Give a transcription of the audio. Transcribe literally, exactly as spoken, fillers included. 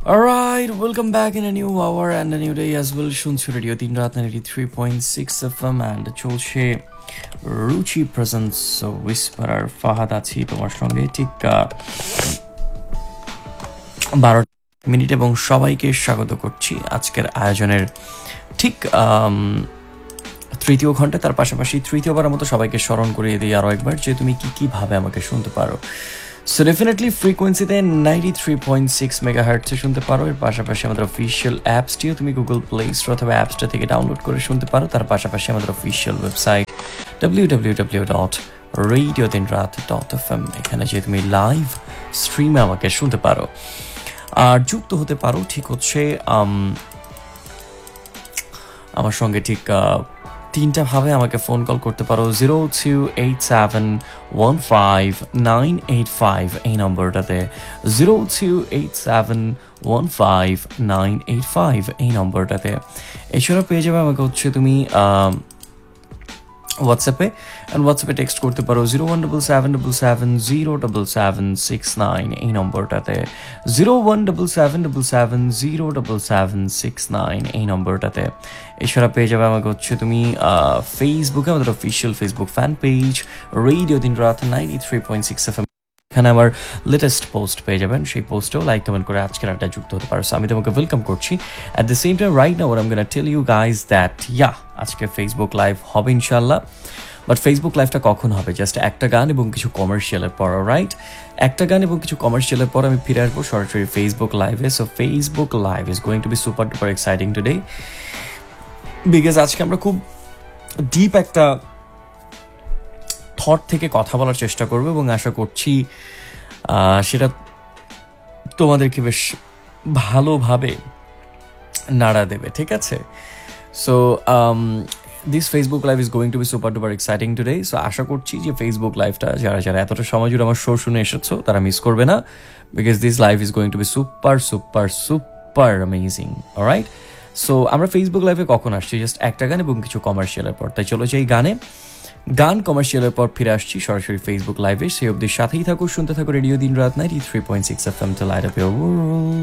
Alright, welcome back in a new hour and a new day as well. শুনছো radio তিন রাত ninety-three point six F M and চলছে রুচি presence উইসপারার Fahad আছি তোমার সঙ্গে ঠিক বারো মিনিট এবং সবাইকে স্বাগত করছি আজকের আয়োজনের ঠিক তৃতীয় ঘন্টা। তার পাশাপাশি তৃতীয়বারের মতো সবাইকে স্মরণ করিয়ে দিই আরও একবার যে তুমি কি কীভাবে আমাকে শুনতে পারো। সো ডেফিনেটলি ফ্রিকোয়েন্সিতে ninety three point six mega হার্টসে শুনতে পারো। এর পাশাপাশি আমাদের অফিসিয়াল অ্যাপসটিও তুমি গুগল প্লে স্টোর অথবা অ্যাপসটা থেকে ডাউনলোড করে শুনতে পারো। তার পাশাপাশি আমাদের official website W W W dot radio দিন রাত ডট এফ এম, এখানে যে তুমি লাইভ স্ট্রিমে আমাকে শুনতে পারো আর যুক্ত হতে পারো। ঠিক হচ্ছে আমার সঙ্গে ঠিক তিনটা ভাবে আমাকে ফোন কল করতে পারো। Zero two eight seven one five nine eight five এই নম্বরটাতে, zero two eight seven one five nine eight five এই নম্বরটাতে। এছাড়া পেয়ে যাবে আমাকে হচ্ছে তুমি হোয়াটসঅ্যাপে, অ্যান্ড হোয়াটসঅ্যাপে টেক্সট করতে পারো zero one double seven double seven zero double seven six nine এই নম্বরটাতে, zero one double seven double seven zero double seven six nine এই নম্বরটাতে। এছাড়া পেয়ে যাবে আমাকে হচ্ছে তুমি ফেসবুকে, আমাদের official Facebook fan page radio দিন রাত ninety three point six F M, এখানে আমার লেটেস্ট পোস্ট পেয়ে যাবেন। সেই পোস্টেও লাইক কমেন্ট করে আজকের আড্ডা যুক্ত হতে পারো। আমি তোমাকে ওয়েলকাম করছি। At the same time right now I am gonna tell you guys that ইয়া আজকে ফেসবুক লাইভ হবে ইনশাল্লাহ। বাট ফেসবুক লাইভটা কখন হবে? জাস্ট একটা গান এবং কিছু কমার্শিয়ালের পর, রাইট? একটা গান এবং কিছু কমার্শিয়ালের পর আমি ফিরে আসবো সরাসরি ফেসবুক লাইভে। So Facebook live is going to be super duper exciting today, because আজকে আমরা খুব ডিপ একটা থট থেকে কথা বলার চেষ্টা করবো এবং আশা করছি সেটা তোমাদেরকে বেশ ভালোভাবে নাড়া দেবে, ঠিক আছে? So this Facebook live is going to be super duper exciting today. So আশা করছি যে ফেসবুক লাইভটা যারা যারা এতটা সময় জুড়ে আমার শো শুনে এসেছো তারা মিস করবে না, because this live is going to be super super super amazing. Alright, so আমরা ফেসবুক লাইভে কখন আসছি? জাস্ট একটা গান এবং কিছু কমার্শিয়ালের পর। তাই চলো এই গানে গান কমার্শিয়ালের পর ফিরে আসছি সরাসরি ফেসবুক লাইভে। সেই অবধির সাথেই থাকো, শুনতে থাকো রেডিও দিন রাত ninety three point six F M two light up your world.